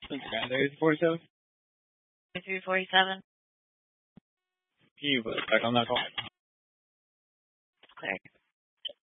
There's 47. 347. Can you back on that call? Clear.